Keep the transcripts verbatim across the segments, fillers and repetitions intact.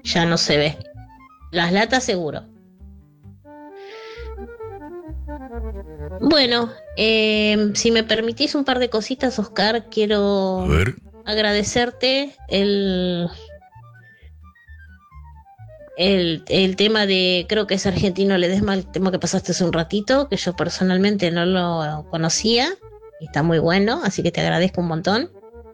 ya no se ve. Las latas seguro. Bueno, eh, si me permitís un par de cositas, Oscar, quiero A ver. agradecerte el, el, el tema de, creo que es Argentino Ledesma, el tema que pasaste hace un ratito, que yo personalmente no lo conocía, y está muy bueno, así que te agradezco un montón.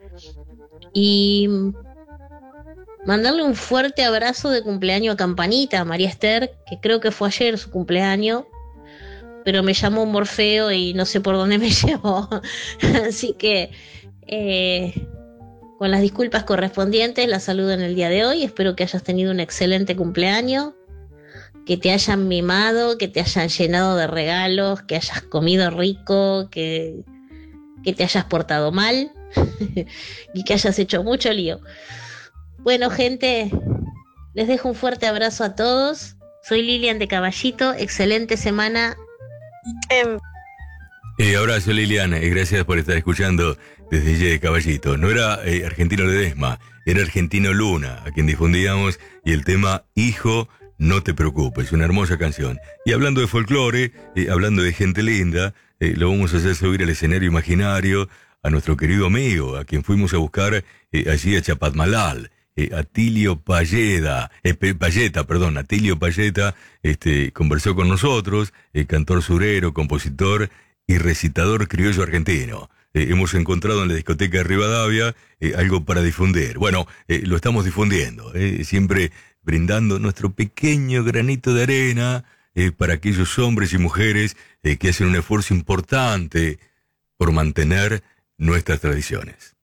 Y mandarle un fuerte abrazo de cumpleaños a Campanita, a María Esther, que creo que fue ayer su cumpleaños, pero me llamó Morfeo y no sé por dónde me llevó. Así que, eh, con las disculpas correspondientes, la saludo en el día de hoy. Espero que hayas tenido un excelente cumpleaños, que te hayan mimado, que te hayan llenado de regalos, que hayas comido rico, que, que te hayas portado mal y que hayas hecho mucho lío. Bueno, gente, les dejo un fuerte abrazo a todos. Soy Lilian de Caballito. Excelente semana. Em, Eh, abrazo, Liliana, y gracias por estar escuchando desde Ille de Caballito. No era eh, Argentino Ledesma, era Argentino Luna, a quien difundíamos, y el tema Hijo, no te preocupes, una hermosa canción. Y hablando de folclore, eh, hablando de gente linda, eh, lo vamos a hacer subir al escenario imaginario a nuestro querido amigo, a quien fuimos a buscar eh, allí a Chapatmalal. Eh, Atilio Payeta, eh, Payeta, perdón, Atilio Payeta, este, conversó con nosotros, eh, cantor surero, compositor y recitador criollo argentino. Eh, hemos encontrado en la discoteca de Rivadavia eh, algo para difundir. Bueno, eh, lo estamos difundiendo, eh, siempre brindando nuestro pequeño granito de arena eh, para aquellos hombres y mujeres eh, que hacen un esfuerzo importante por mantener nuestras tradiciones.